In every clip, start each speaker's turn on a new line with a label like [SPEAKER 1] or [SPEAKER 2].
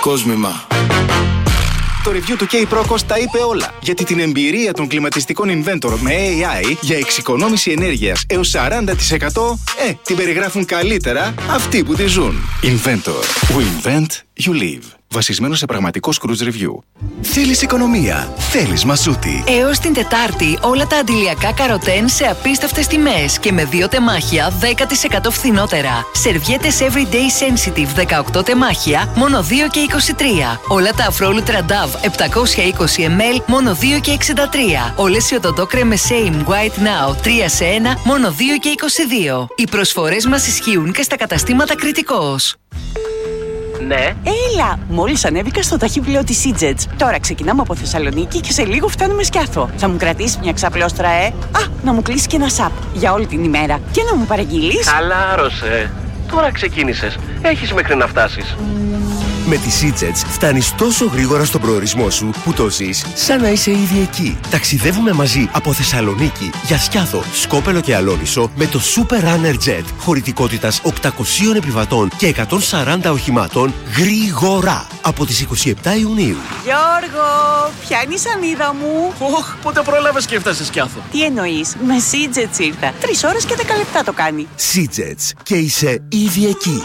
[SPEAKER 1] κόσμημα. Το review του K-Procos τα είπε όλα. Γιατί την εμπειρία των κλιματιστικών Inventor με AI για εξοικονόμηση ενέργειας έως 40% την περιγράφουν καλύτερα αυτοί που τη ζουν. Inventor. We invent, you live. Βασισμένο σε πραγματικό cruise review.
[SPEAKER 2] Θέλεις οικονομία, θέλεις Μασούτη.
[SPEAKER 3] Έως την Τετάρτη όλα τα αντιλιακά καροτέν σε απίστευτες τιμές και με 2 τεμάχια 10% φθηνότερα. Σερβιέτες Everyday Sensitive 18 τεμάχια μόνο 2 και 23. Όλα τα Afro Ultra Dove 720 ml μόνο 2 και 63. Όλες οι οδοντό κρέμες Same White Now 3 σε 1 μόνο 2 και 22. Οι προσφορές μας ισχύουν και στα καταστήματα Κρητικός.
[SPEAKER 4] Ναι.
[SPEAKER 5] Έλα! Μόλις ανέβηκα στο ταχύπλοιο της Seajets. Τώρα ξεκινάμε από Θεσσαλονίκη και σε λίγο φτάνουμε Σκιάθο. Θα μου κρατήσεις μια ξαπλώστρα, να μου κλείσει και ένα σαπ για όλη την ημέρα. Και να μου παραγγείλεις.
[SPEAKER 4] Χαλάρωσε. Τώρα ξεκίνησες. Έχεις μέχρι να φτάσεις.
[SPEAKER 2] Με τη Seajets φτάνεις τόσο γρήγορα στον προορισμό σου που το ζεις σαν να είσαι ήδη εκεί. Ταξιδεύουμε μαζί από Θεσσαλονίκη για Σκιάθο, Σκόπελο και Αλόνισο με το Super Runner Jet χωρητικότητας 800 επιβατών και 140 οχημάτων γρήγορα από τις 27 Ιουνίου.
[SPEAKER 5] Γιώργο, πιάνει σανίδα μου.
[SPEAKER 4] Πότε πρόλαβες και έφτασες Σκιάθο?
[SPEAKER 5] Τι εννοείς, με Seajets ήρθα. 3 ώρες και 10 λεπτά το κάνει.
[SPEAKER 2] Seajets και είσαι ήδη εκεί.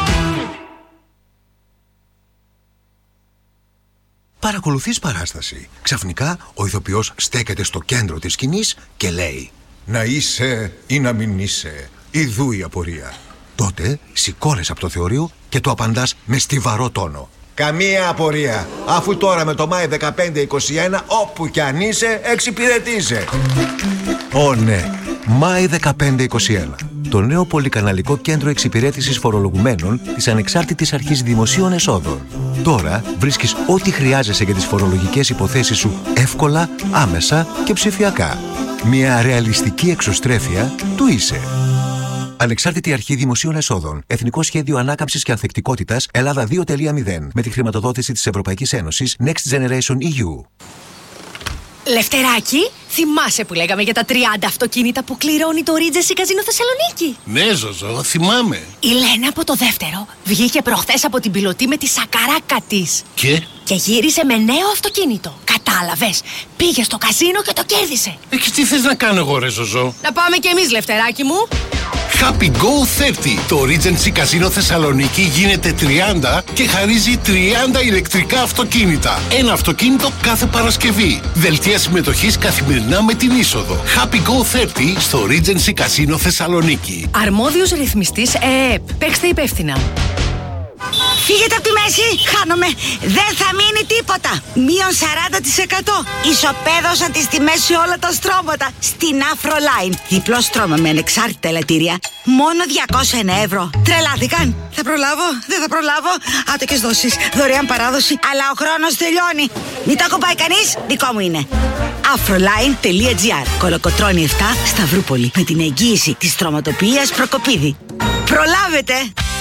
[SPEAKER 6] Παρακολουθείς παράσταση. Ξαφνικά ο ηθοποιός στέκεται στο κέντρο της σκηνής και λέει «Να είσαι ή να μην είσαι, ιδού η απορία». Τότε σηκώνεσαι από το θεωρείο και του απαντάς με στιβαρό τόνο «Καμία απορία, αφού τώρα με το Μάη 15-21 όπου κι αν είσαι εξυπηρετείσαι». Ω ναι, Μάη 15-21. Το νέο πολυκαναλικό κέντρο εξυπηρέτησης φορολογουμένων της Ανεξάρτητης Αρχής Δημοσίων Εσόδων. Τώρα βρίσκεις ό,τι χρειάζεσαι για τις φορολογικές υποθέσεις σου εύκολα, άμεσα και ψηφιακά. Μια ρεαλιστική εξωστρέφεια του είσαι. Ανεξάρτητη Αρχή Δημοσίων Εσόδων. Εθνικό Σχέδιο Ανάκαμψης και Ανθεκτικότητας Ελλάδα 2.0. Με τη χρηματοδότηση της Ευρωπαϊκής Ένωσης Next Generation EU.
[SPEAKER 7] Λευτεράκι, θυμάσαι που λέγαμε για τα 30 αυτοκίνητα που κληρώνει το Regency Casino Θεσσαλονίκη?
[SPEAKER 8] Ναι, Ζωζό, θυμάμαι.
[SPEAKER 7] Η Λένα από το δεύτερο βγήκε προχθές από την πιλωτή με τη σακαράκα της. Και γύρισε με νέο αυτοκίνητο. Κατάλαβες, πήγε στο καζίνο και το κέρδισε.
[SPEAKER 8] Και τι θες να κάνω εγώ, ρε Ζωζό?
[SPEAKER 7] Να πάμε κι εμείς, Λευτεράκι μου.
[SPEAKER 8] Happy Go 30. Το Regency Casino Θεσσαλονίκη γίνεται 30 και χαρίζει 30 ηλεκτρικά αυτοκίνητα. Ένα αυτοκίνητο κάθε Παρασκευή. Δελτία συμμετοχής καθημερινά με την είσοδο. Happy Go 30 στο Regency Casino Θεσσαλονίκη.
[SPEAKER 7] Αρμόδιος ρυθμιστής ΕΕΠ. Παίξτε υπεύθυνα.
[SPEAKER 9] Φύγετε από τη μέση, χάνομαι. Δεν θα μείνει τίποτα. Μείον 40%. Ισοπαίδωσα τις τιμές σε όλα τα στρώματα. Στην Afroline. Διπλό στρώμα με ανεξάρτητα ελαττήρια. Μόνο 201 ευρώ. Τρελάθηκαν. Θα προλάβω, δεν θα προλάβω. Άτοκες δόσεις, δωρεάν παράδοση. Αλλά ο χρόνος τελειώνει. Μην το ακουμπάει κανείς, δικό μου είναι. Afroline.gr. Κολοκοτρώνη 7, Σταυρούπολη. Με την εγγύηση της στρωματοποιίας Προκοπίδη. Προλάβετε.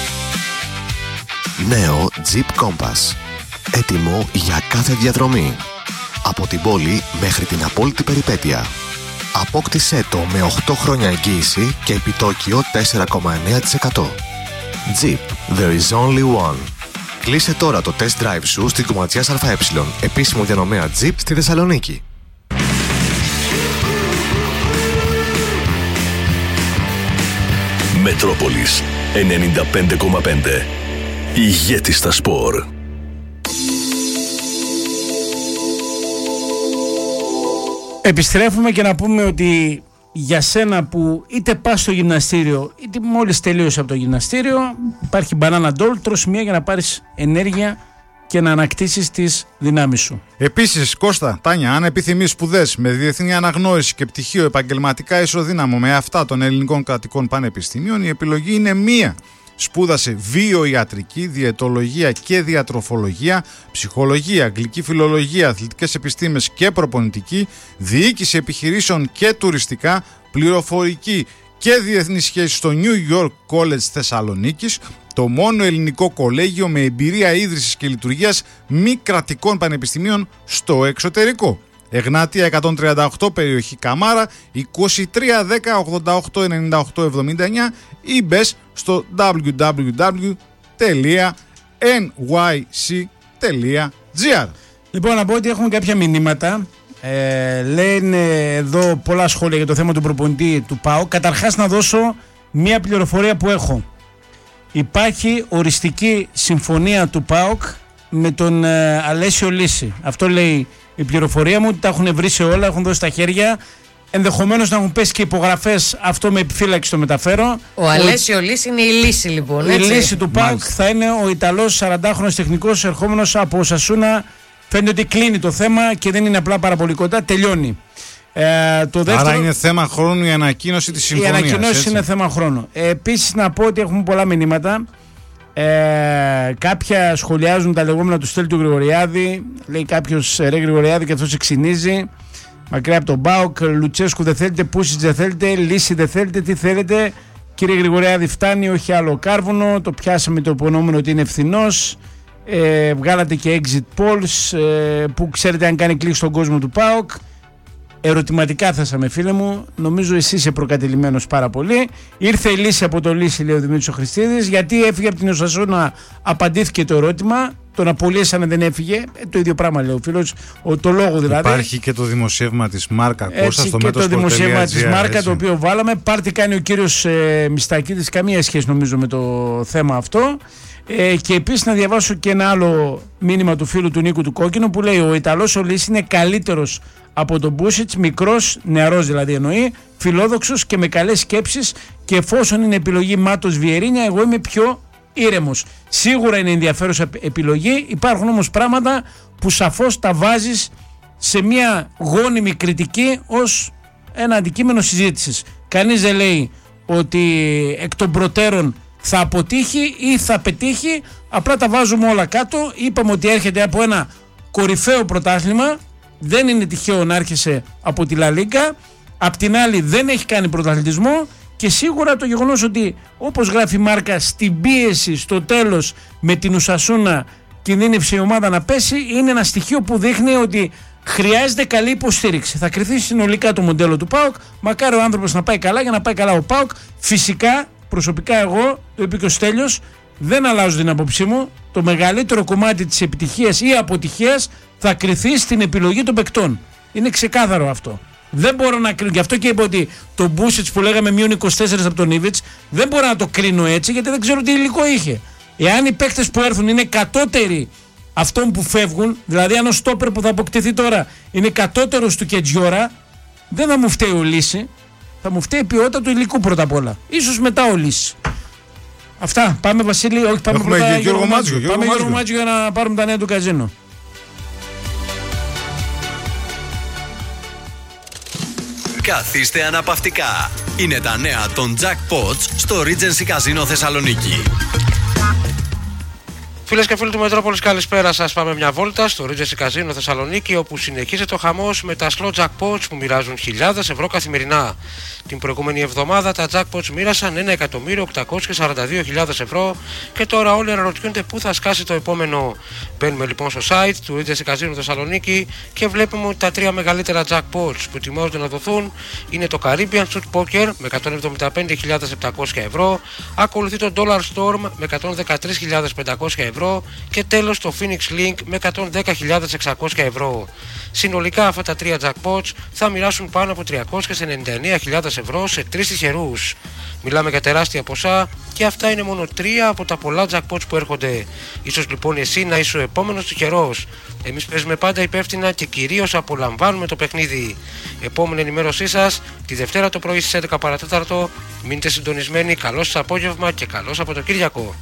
[SPEAKER 10] Νέο Jeep Compass. Έτοιμο για κάθε διαδρομή. Από την πόλη μέχρι την απόλυτη περιπέτεια. Απόκτησέ το με 8 χρόνια εγγύηση και επιτόκιο 4,9%. Jeep. There is only one. Κλείσε τώρα το test drive σου στην Κομματιάς ΑΕ. Επίσημο διανομέα Jeep στη Θεσσαλονίκη.
[SPEAKER 11] Μετρόπολης 95,5. Ηγέτη στα σπορ.
[SPEAKER 12] Επιστρέφουμε και να πούμε ότι για σένα που είτε πας στο γυμναστήριο είτε μόλις τελείωσε από το γυμναστήριο, υπάρχει Banana Doll, τρως μία για να πάρεις ενέργεια και να ανακτήσεις τις δυνάμεις σου.
[SPEAKER 13] Επίσης, Κώστα, Τάνια, αν επιθυμείς σπουδές με διεθνή αναγνώριση και πτυχίο επαγγελματικά ισοδύναμο με αυτά των ελληνικών κρατικών πανεπιστημίων, η επιλογή είναι μία. Σπούδασε βιοιατρική, διαιτολογία και διατροφολογία, ψυχολογία, αγγλική φιλολογία, αθλητικές επιστήμες και προπονητική, διοίκηση επιχειρήσεων και τουριστικά, πληροφορική και διεθνείς σχέσεις στο New York College Θεσσαλονίκης, το μόνο ελληνικό κολέγιο με εμπειρία ίδρυσης και λειτουργίας μη κρατικών πανεπιστημίων στο εξωτερικό. Εγνάτια 138, περιοχή Καμάρα, 23 10 88 98 79 ή μπες στο www.nyc www.sportfm.gr.
[SPEAKER 12] Λοιπόν, να πω ότι έχουμε κάποια μηνύματα. Λένε εδώ πολλά σχόλια για το θέμα του προπονητή του ΠΑΟΚ. Καταρχάς να δώσω μία πληροφορία που έχω. Υπάρχει οριστική συμφωνία του ΠΑΟΚ με τον Αλέσιο Λύση. Αυτό λέει η πληροφορία μου, ότι τα έχουν βρει σε όλα, έχουν δώσει τα χέρια. Ενδεχομένως να έχουν πέσει και υπογραφές, αυτό με επιφύλαξη το μεταφέρω.
[SPEAKER 14] Ο Αλέσιο Λύση είναι η λύση λοιπόν.
[SPEAKER 12] Η λύση του ΠΑΟΚ θα είναι ο Ιταλός 40χρονος τεχνικός ερχόμενος από Οσασούνα. Φαίνεται ότι κλείνει το θέμα και δεν είναι απλά πάρα πολύ κοντά, τελειώνει. Το δεύτερο,
[SPEAKER 13] άρα είναι θέμα χρόνου η ανακοίνωση της συμφωνίας.
[SPEAKER 12] Η ανακοίνωση είναι θέμα χρόνου. Επίσης να πω ότι έχουμε πολλά μηνύματα. Κάποια σχολιάζουν τα λεγόμενα του Στέλιου του Γρηγοριάδη. Λέει κάποιος ρε Γρηγοριάδη και αυτός εξυνίζει. Μακριά από τον ΠΑΟΚ. Λουτσέσκου δεν θέλετε, Πούσιτς δεν θέλετε, Λύση δεν θέλετε, τι θέλετε. Κύριε Γρηγοριάδη, φτάνει, όχι άλλο κάρβουνο. Το πιάσαμε το υπονοούμενο ότι είναι ευθυνός. Βγάλατε και exit polls που ξέρετε αν κάνει κλικ στον κόσμο του ΠΑΟΚ. Ερωτηματικά θέσαμε, φίλε μου. Νομίζω εσύ είσαι προκατηλημένος πάρα πολύ. Ήρθε η λύση από το Λύση, λέει ο Δημήτρης ο Χριστίδης. Γιατί έφυγε από την Οσασούνα, απαντήθηκε το ερώτημα. Τον απολύσανε, δεν έφυγε. Το ίδιο πράγμα λέει ο φίλος. Το λόγο δηλαδή.
[SPEAKER 13] Υπάρχει και το δημοσίευμα της Μάρκα Κώστα στο μέτρο.
[SPEAKER 12] Και το δημοσίευμα της Μάρκα, το οποίο βάλαμε. Πάρτι κάνει ο κύριος Μιστακίδης, καμία σχέση νομίζω με το θέμα αυτό. Και επίσης να διαβάσω και ένα άλλο μήνυμα του φίλου του Νίκου του Κόκκινου που λέει: ο Ιταλός ο Λύση είναι καλύτερος από τον Μπούσιτς, μικρός, νεαρός δηλαδή εννοεί, φιλόδοξος και με καλές σκέψεις, και εφόσον είναι επιλογή Μάτος Βιερίνια, εγώ είμαι πιο ήρεμος. Σίγουρα είναι ενδιαφέρουσα επιλογή, υπάρχουν όμως πράγματα που σαφώς τα βάζεις σε μια γόνιμη κριτική ως ένα αντικείμενο συζήτησης. Κανείς δεν λέει ότι εκ των προτέρων θα αποτύχει ή θα πετύχει, απλά τα βάζουμε όλα κάτω. Είπαμε ότι έρχεται από ένα κορυφαίο πρωτάθλημα, δεν είναι τυχαίο να έρχεσαι από τη Λα Λίγκα, απ' την άλλη δεν έχει κάνει πρωταθλητισμό, και σίγουρα το γεγονός ότι, όπως γράφει η Μάρκα, στην πίεση στο τέλος με την Οσασούνα κινδύνευσε η ομάδα να πέσει, είναι ένα στοιχείο που δείχνει ότι χρειάζεται καλή υποστήριξη. Θα κριθεί συνολικά το μοντέλο του ΠΑΟΚ. Μακάρι ο άνθρωπος να πάει καλά, για να πάει καλά ο ΠΑΟΚ. Φυσικά, προσωπικά εγώ, το είπε και ο Στέλιος, δεν αλλάζω την άποψή μου. Το μεγαλύτερο κομμάτι της επιτυχίας ή αποτυχίας θα κριθεί στην επιλογή των παικτών. Είναι ξεκάθαρο αυτό. Δεν μπορώ να κρίνω. Γι' αυτό και είπα ότι το Μπούσιτς που λέγαμε μείον 24 από τον Ήβιτς, δεν μπορώ να το κρίνω έτσι, γιατί δεν ξέρω τι υλικό είχε. Εάν οι παίκτες που έρθουν είναι κατώτεροι αυτών που φεύγουν, δηλαδή αν ο στόπερ που θα αποκτηθεί τώρα είναι κατώτερος του Κετζιόρα, δεν θα μου φταίει ο Λύση. Θα μου φταίει η ποιότητα του υλικού πρώτα απ' όλα. Ίσως μετά ο Λύση. Αυτά. Πάμε Βασίλη, όχι πάμε
[SPEAKER 13] πρώτα
[SPEAKER 12] για
[SPEAKER 13] Γιώργο Μάτζιο.
[SPEAKER 12] Πάμε Γιώργο Μάτζιο για να πάρουμε τα νέα του καζίνο.
[SPEAKER 15] Καθίστε αναπαυτικά. Είναι τα νέα των Jackpots στο Regency Casino Θεσσαλονίκη.
[SPEAKER 4] Φίλες και φίλοι του Μετρόπολης, καλησπέρα σας. Πάμε μια βόλτα στο Regency Casino Θεσσαλονίκη, όπου συνεχίζεται ο χαμός με τα slot jackpots που μοιράζουν χιλιάδες ευρώ καθημερινά. Την προηγούμενη εβδομάδα τα jackpots μοίρασαν 1.842.000 ευρώ και τώρα όλοι αναρωτιούνται πού θα σκάσει το επόμενο. Μπαίνουμε λοιπόν στο site του Regency Casino Θεσσαλονίκη και βλέπουμε ότι τα τρία μεγαλύτερα jackpots που ετοιμάζονται να δοθούν είναι το Caribbean Shoot Poker με 175.700 ευρώ, ακολουθεί το Dollar Storm με 113.500 ευρώ και τέλος το Phoenix Link με 110.600 ευρώ. Συνολικά αυτά τα τρία jackpots θα μοιράσουν πάνω από 399.000 ευρώ σε τρεις τυχερούς. Μιλάμε για τεράστια ποσά και αυτά είναι μόνο τρία από τα πολλά jackpots που έρχονται. Ίσως λοιπόν εσύ να είσαι ο επόμενος τυχερός. Εμείς παίζουμε πάντα υπεύθυνα και κυρίως απολαμβάνουμε το παιχνίδι. Επόμενη ενημέρωσή σας τη Δευτέρα το πρωί στις 11 παρατέταρτο. Μείνετε συντονισμένοι. Καλό σας απόγευμα και καλό Σαββατοκύριακο.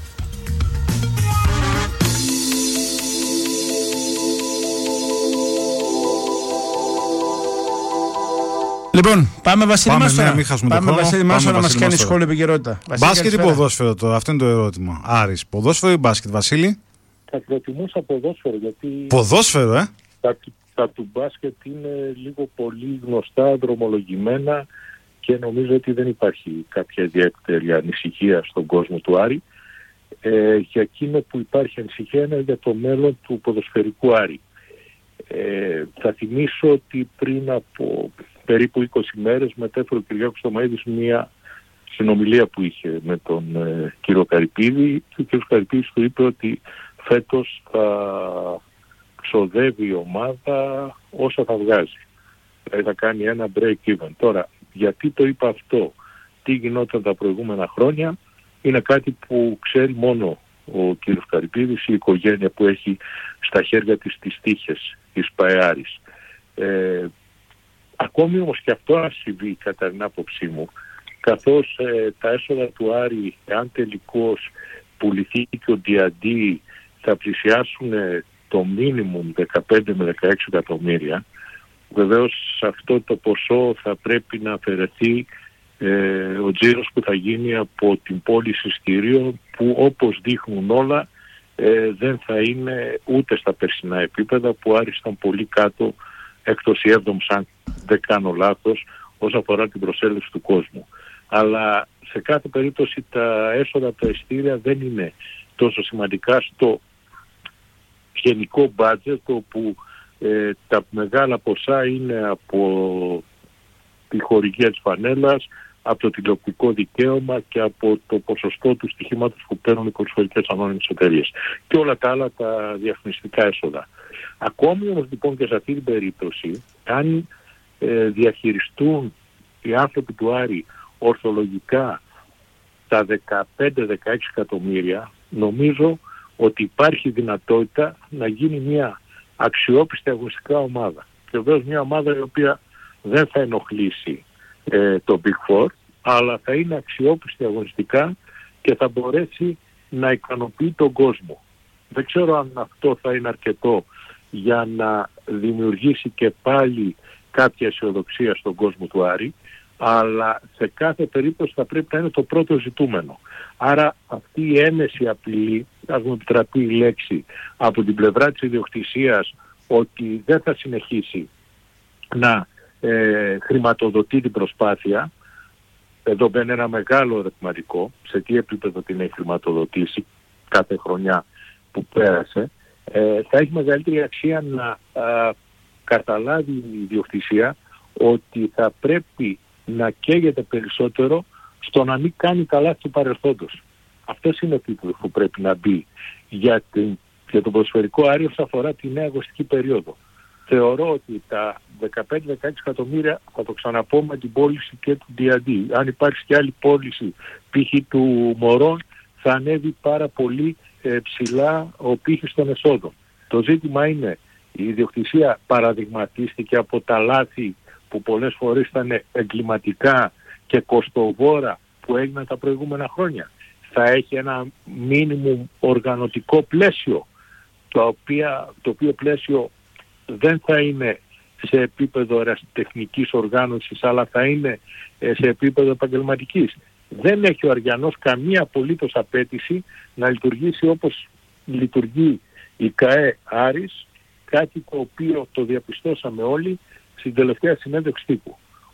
[SPEAKER 12] Λοιπόν, πάμε Βασίλη μας τώρα.
[SPEAKER 13] Πάμε
[SPEAKER 12] Βασίλη μας να μας κάνει σχόλιο επικαιρότητα.
[SPEAKER 13] Μπάσκετ ή ποδόσφαιρο τώρα, αυτό είναι το ερώτημα. Άρης, ποδόσφαιρο ή μπάσκετ, Βασίλη?
[SPEAKER 16] Θα προτιμούσα ποδόσφαιρο, γιατί
[SPEAKER 13] ποδόσφαιρο,
[SPEAKER 16] τα του μπάσκετ είναι λίγο πολύ γνωστά, δρομολογημένα και νομίζω ότι δεν υπάρχει κάποια ιδιαίτερη ανησυχία στον κόσμο του Άρη. Για εκείνο που υπάρχει ανησυχία είναι για το μέλλον του ποδοσφαιρικού Άρη. Θα θυμίσω ότι πριν από περίπου 20 μέρες μετέφερε ο Κυριάκος Θωμαίδης μια συνομιλία που είχε με τον κύριο Καρυπίδη, και ο κύριος Καρυπίδης του είπε ότι φέτος θα ξοδεύει η ομάδα όσα θα βγάζει. Δηλαδή θα κάνει ένα break even. Τώρα, γιατί το είπα αυτό, τι γινόταν τα προηγούμενα χρόνια, είναι κάτι που ξέρει μόνο ο κύριος Καρυπίδης, η οικογένεια που έχει στα χέρια της τις τύχες, η ΣΠΑΕΑΡΙΣ. Ακόμη όμως και αυτό να συμβεί, κατά την άποψή μου, καθώς τα έσοδα του Άρη, εάν τελικώς πουληθεί και ο Διαντή, θα πλησιάσουν το μίνιμουμ 15 με 16 εκατομμύρια, βεβαίως σε αυτό το ποσό θα πρέπει να αφαιρεθεί ο τζίρος που θα γίνει από την πώληση εισιτηρίων, που όπως δείχνουν όλα δεν θα είναι ούτε στα περσινά επίπεδα, που άρισταν πολύ κάτω, έκτος ή έβδομος αν δεν κάνω λάθος, όσον αφορά την προσέλευση του κόσμου. Αλλά σε κάθε περίπτωση τα έσοδα από τα εισιτήρια δεν είναι τόσο σημαντικά στο γενικό μπάτζετ, όπου τα μεγάλα ποσά είναι από τη χορηγία της φανέλας, από το τηλεοπτικό δικαίωμα και από το ποσοστό του στοιχήματος που παίρνουν οι ποδοσφαιρικές ανώνυμες εταιρείες και όλα τα άλλα τα διαφημιστικά έσοδα. Ακόμη όμως λοιπόν και σε αυτή την περίπτωση, αν διαχειριστούν οι άνθρωποι του Άρη ορθολογικά τα 15-16 εκατομμύρια, νομίζω ότι υπάρχει δυνατότητα να γίνει μια αξιόπιστη αγωνιστικά ομάδα. Και βεβαίως μια ομάδα η οποία δεν θα ενοχλήσει το Big Four, αλλά θα είναι αξιόπιστη αγωνιστικά και θα μπορέσει να ικανοποιεί τον κόσμο. Δεν ξέρω αν αυτό θα είναι αρκετό για να δημιουργήσει και πάλι κάποια αισιοδοξία στον κόσμο του Άρη, αλλά σε κάθε περίπτωση θα πρέπει να είναι το πρώτο ζητούμενο. Άρα αυτή η έμεση απειλή, ας μου επιτραπεί η λέξη, από την πλευρά της ιδιοκτησίας, ότι δεν θα συνεχίσει να χρηματοδοτεί την προσπάθεια, εδώ μπαίνει ένα μεγάλο ερωτηματικό, σε τι επίπεδο την έχει χρηματοδοτήσει κάθε χρονιά που πέρασε, θα έχει μεγαλύτερη αξία να καταλάβει η ιδιοκτησία ότι θα πρέπει να καίγεται περισσότερο στο να μην κάνει τα λάθη του παρελθόντος. Αυτός είναι ο τίτλος που πρέπει να μπει για το ποδοσφαιρικό Άρη όσον αφορά τη νέα αγωνιστική περίοδο. Θεωρώ ότι τα 15-16 εκατομμύρια, θα το ξαναπώ, με την πώληση και του D&D. Αν υπάρξει και άλλη πώληση π.χ. του Μωρών, θα ανέβει πάρα πολύ ψηλά ο πύχης των εσόδων. Το ζήτημα είναι, η ιδιοκτησία παραδειγματίστηκε από τα λάθη που πολλές φορές ήταν εγκληματικά και κοστοβόρα που έγιναν τα προηγούμενα χρόνια. Θα έχει ένα μίνιμουμ οργανωτικό πλαίσιο, το οποίο πλαίσιο δεν θα είναι σε επίπεδο ερασιτεχνικής οργάνωσης, αλλά θα είναι σε επίπεδο επαγγελματικής. Δεν έχει ο Αριανός καμία απολύτως απέτηση να λειτουργήσει όπως λειτουργεί η ΚΑΕ Άρης, κάτι το οποίο το διαπιστώσαμε όλοι στην τελευταία συνέντευξη τύπου.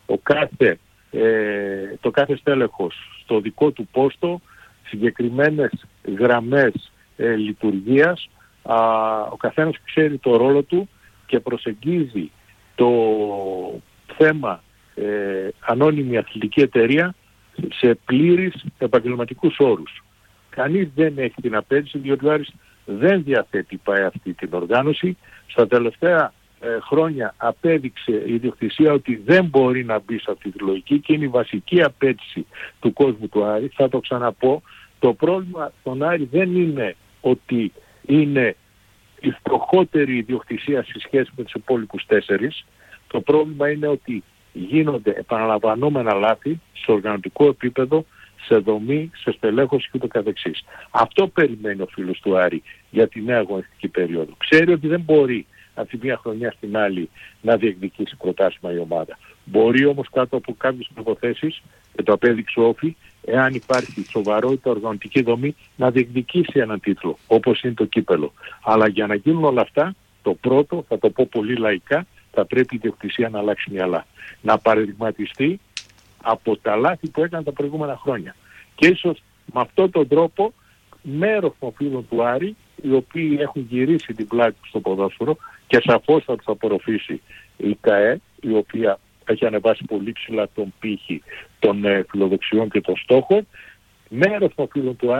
[SPEAKER 16] Το κάθε στέλεχος στο δικό του πόστο, συγκεκριμένες γραμμές λειτουργίας, ο καθένας ξέρει το ρόλο του και προσεγγίζει το θέμα ανώνυμη αθλητική εταιρεία σε πλήρεις επαγγελματικούς όρους. Κανείς δεν έχει την απέτηση, διότι ο Άρης δεν διαθέτει αυτή την οργάνωση. Στα τελευταία χρόνια απέδειξε η ιδιοκτησία ότι δεν μπορεί να μπει σε αυτή τη λογική και είναι η βασική απέτηση του κόσμου του Άρη. Θα το ξαναπώ, το πρόβλημα στον Άρη δεν είναι ότι είναι η φτωχότερη ιδιοκτησία σε σχέση με τους υπόλοιπους 4. Το πρόβλημα είναι ότι γίνονται επαναλαμβανόμενα λάθη σε οργανωτικό επίπεδο, σε δομή, σε στελέχωση και το καθεξής. Αυτό περιμένει ο φίλος του Άρη για τη νέα αγωνιστική περίοδο. Ξέρει ότι δεν μπορεί από τη μία χρονιά στην άλλη να διεκδικήσει πρωτάθλημα η ομάδα. Μπορεί όμως κάτω από κάποιες προϋποθέσεις, και το απέδειξε ο Όφη, εάν υπάρχει σοβαρότητα οργανωτική δομή, να διεκδικήσει έναν τίτλο, όπως είναι το κύπελο. Αλλά για να γίνουν όλα αυτά, το πρώτο, θα το πω πολύ λαϊκά, θα πρέπει η ιδιοκτησία να αλλάξει μυαλά. Να παραδειγματιστεί από τα λάθη που έκαναν τα προηγούμενα χρόνια. Και ίσως με αυτόν τον τρόπο μέρος των φίλων του Άρη, οι οποίοι έχουν γυρίσει την πλάτη στο ποδόσφαιρο και σαφώς θα τους απορροφήσει η ΚΑΕ, η οποία έχει ανεβάσει πολύ ψηλά τον πύχη των φιλοδοξιών και των στόχων, μέρος των φίλων του Άρη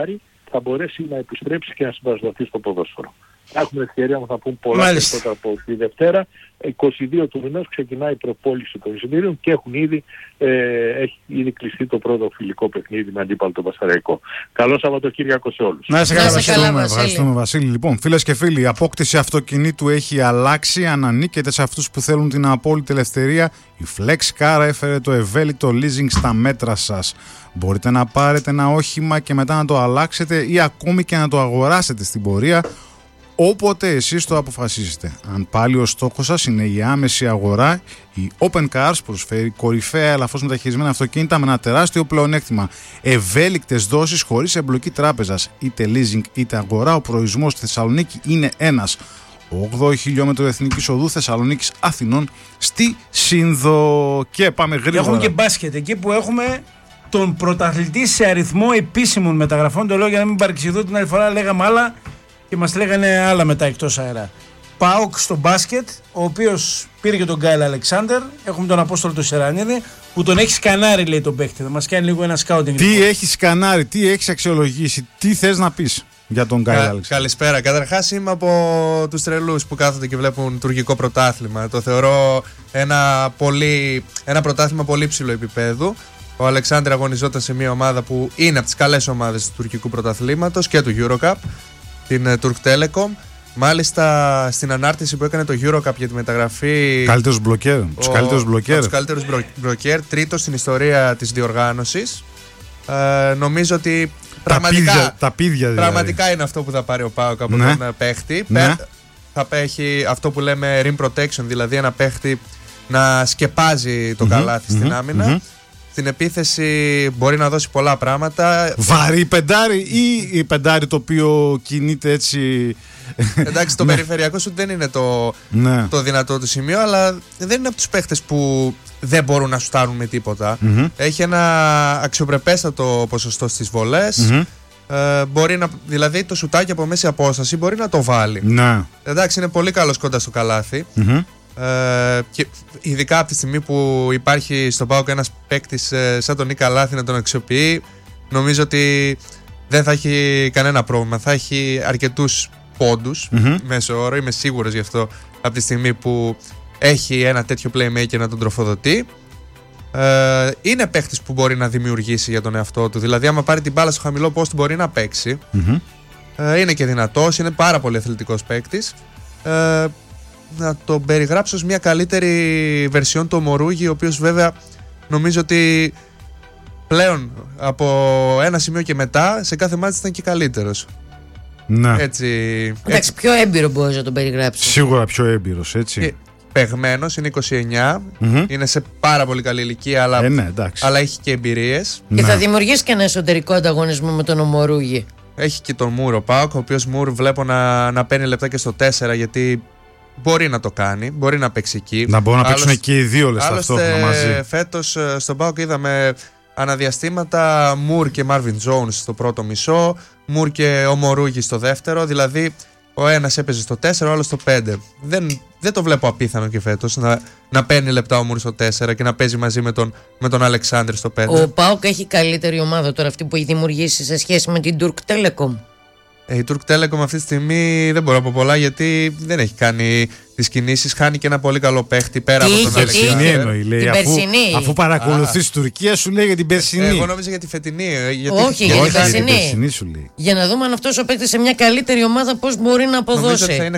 [SPEAKER 16] θα μπορέσει να επιστρέψει και να συμπαρασταθεί στο ποδόσφαιρο. Έχουμε ευκαιρία να πούμε πολλά περισσότερα από τη Δευτέρα. 22 του μηνός ξεκινάει η προπόληση των εισιτήριων και έχει ήδη κλειστεί το πρώτο φιλικό παιχνίδι με αντίπαλο το Πασαραϊκό. Καλό Σαββατοκύριακο σε όλους.
[SPEAKER 13] Να είσαι καλά, ευχαριστούμε Βασίλη. Λοιπόν, φίλες και φίλοι, η απόκτηση αυτοκινήτου έχει αλλάξει. Ανανίκεται σε αυτούς που θέλουν την απόλυτη ελευθερία. Η FlexCar έφερε το ευέλικτο leasing στα μέτρα σας. Μπορείτε να πάρετε ένα όχημα και μετά να το αλλάξετε ή ακόμη και να το αγοράσετε στην πορεία, όποτε εσείς το αποφασίσετε. Αν πάλι ο στόχος σας είναι η άμεση αγορά, η Open Cars προσφέρει κορυφαία ελαφρώς μεταχειρισμένα αυτοκίνητα με ένα τεράστιο πλεονέκτημα. Ευέλικτες δόσεις χωρίς εμπλοκή τράπεζας. Είτε leasing είτε αγορά, ο προορισμός στη Θεσσαλονίκη είναι ένας. 8 χιλιόμετρο Εθνικής Οδού Θεσσαλονίκης Αθηνών στη Σύνδο. Και πάμε γρήγορα.
[SPEAKER 12] Έχουμε και μπάσκετ εκεί που έχουμε τον πρωταθλητή σε αριθμό επίσημων μεταγραφών. Το λέω για να μην παρεξηγηθώ, την άλλη φορά λέγαμε άλλα και μας λέγανε άλλα μετά εκτός αέρα. ΠΑΟΚ στο μπάσκετ, ο οποίος πήρε και τον Γκάιλ Αλεξάνδερ. Έχουμε τον Απόστολο του Σερανίδη που τον έχει σκανάρει, λέει τον παίκτη. Θα μας κάνει λίγο ένα σκάουτινγκ.
[SPEAKER 13] Τι έχει σκανάρει, τι έχει αξιολογήσει, τι θες να πεις για τον Γκάιλ Αλεξάνδερ?
[SPEAKER 17] Καλησπέρα. Καταρχάς είμαι από τους τρελούς που κάθονται και βλέπουν τουρκικό πρωτάθλημα. Το θεωρώ ένα πρωτάθλημα πολύ ψηλό επίπεδου. Ο Αλεξάνδρ αγωνιζόταν σε μια ομάδα που είναι από τις καλές ομάδες του τουρκικού πρωταθλήματος και του Eurocup, την Turk Telecom. Μάλιστα στην ανάρτηση που έκανε το Eurocup για τη μεταγραφή.
[SPEAKER 13] Καλύτερος μπλοκέρ. Τους καλύτερους
[SPEAKER 17] μπλοκέρ, τρίτος στην ιστορία της διοργάνωσης. Νομίζω ότι πραγματικά είναι αυτό που θα πάρει ο ΠΑΟΚ από τον παίχτη. Θα έχει αυτό που λέμε rim protection, δηλαδή ένα παίχτη να σκεπάζει το καλάθι στην άμυνα. Στην επίθεση μπορεί να δώσει πολλά πράγματα.
[SPEAKER 13] Βαρύ πεντάρι ή πεντάρι το οποίο κινείται έτσι?
[SPEAKER 17] Εντάξει, το περιφερειακό σου δεν είναι το δυνατό του σημείο, αλλά δεν είναι από τους παίχτες που δεν μπορούν να σουτάρουν με τίποτα. Έχει ένα αξιοπρεπέστατο ποσοστό στις βολές. Δηλαδή το σουτάκι από μέση απόσταση μπορεί να το βάλει. Εντάξει, είναι πολύ καλός κοντά στο καλάθι. Και ειδικά από τη στιγμή που υπάρχει στον ΠΑΟΚ ένας παίκτης σαν τον Νίκα Λάθη να τον αξιοποιεί, νομίζω ότι δεν θα έχει κανένα πρόβλημα. Θα έχει αρκετούς πόντους μέσω όρο, είμαι σίγουρος γι' αυτό, από τη στιγμή που έχει ένα τέτοιο playmaker να τον τροφοδοτεί. Είναι παίκτης που μπορεί να δημιουργήσει για τον εαυτό του. Δηλαδή άμα πάρει την μπάλα στο χαμηλό post μπορεί να παίξει. Είναι και δυνατός, είναι πάρα πολύ αθλητικός παίκτης. Να τον περιγράψω ως μια καλύτερη βερσιόν του Ομορούγη, ο οποίος βέβαια νομίζω ότι πλέον από ένα σημείο και μετά σε κάθε μάτι ήταν και καλύτερος.
[SPEAKER 14] Έτσι, πιο έμπειρο μπορείς να τον περιγράψεις.
[SPEAKER 13] Σίγουρα πιο έμπειρος, έτσι.
[SPEAKER 17] Παιγμένος, είναι 29, είναι σε πάρα πολύ καλή ηλικία, αλλά έχει και εμπειρίες.
[SPEAKER 14] Και θα δημιουργήσει και ένα εσωτερικό ανταγωνισμό με τον Ομορούγη.
[SPEAKER 17] Έχει και τον Μουρ ο ΠΑΟΚ, ο οποίος Μουρ βλέπω να παίρνει λεπτά και στο 4, γιατί μπορεί να το κάνει, μπορεί να παίξει εκεί.
[SPEAKER 13] Να μπορούν να παίξουν και οι δύο λες ταυτόχρονα μαζί.
[SPEAKER 17] Φέτος στον ΠΑΟΚ είδαμε αναδιαστήματα Μουρ και Μάρβιν Τζόουνς στο πρώτο μισό, Μουρ και Ομορούγη στο δεύτερο. Δηλαδή ο ένας έπαιζε στο 4, ο άλλος στο 5. Δεν το βλέπω απίθανο και φέτος να παίρνει λεπτά ο Μουρ στο 4 και να παίζει μαζί με τον Αλεξάνδρ στο 5.
[SPEAKER 14] Ο ΠΑΟΚ έχει καλύτερη ομάδα τώρα, αυτή που έχει δημιουργήσει σε σχέση με την Turk Telecom.
[SPEAKER 17] Η Turk Telecom αυτή τη στιγμή δεν μπορώ να πω πολλά, γιατί δεν έχει κάνει τις κινήσεις. Χάνει και ένα πολύ καλό παίχτη πέρα από τον Αλεξάνδρ.
[SPEAKER 14] Την περσινή.
[SPEAKER 13] Αφού παρακολουθείς Τουρκία σου λέει για την περσινή.
[SPEAKER 17] Εγώ νόμιζα για τη φετινή.
[SPEAKER 14] Όχι, για την περσινή.
[SPEAKER 13] Σου λέει.
[SPEAKER 14] Για να δούμε αν αυτός ο παίκτης σε μια καλύτερη ομάδα πώς μπορεί να αποδώσει.